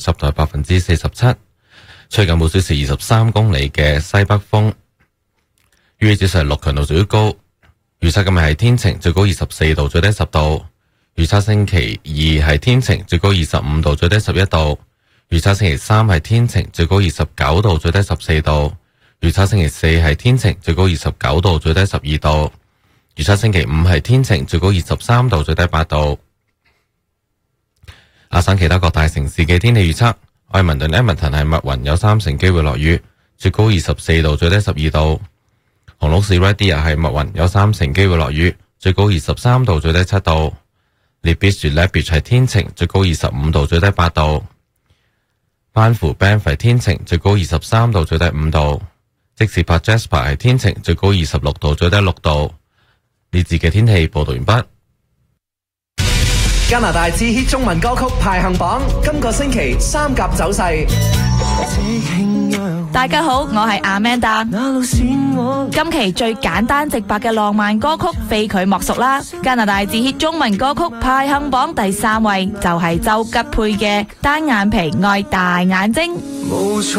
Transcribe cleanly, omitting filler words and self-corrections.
濕度係47%，吹近每小時23公里嘅西北風。預測指數係6，強度屬於高。預測今日係天晴，最高24度，最低10度。預測星期二係天晴，最高25度，最低11度。預測星期三係天晴，最高29度，最低14度。預測星期四係天晴，最高29度，最低12度。預測星期五係天晴，最高23度，最低8度。亞省其他各大城市嘅天氣預測：愛民頓 Edmonton 係密雲，有3成機會落雨，最高24度，最低12度。紅鹿市 Red Deer 係密雲，有3成機會落雨，最高23度，最低7度。列比樹 Lethbridge 係天晴，最高25度，最低8度。班夫 Banff 係天晴，最高23度，最低5度。即使帕 Jasper 係天晴，最高26度，最低6度。呢節嘅天氣報道完畢。 加拿大之 hit 中文歌曲排行榜，今個星期三甲走勢。 大家好，我係 Amanda。今期最簡單直白嘅浪漫歌曲非佢莫屬啦。加拿大之 hit 中文歌曲排行榜第3位就係周吉佩嘅《單眼皮愛大眼睛》。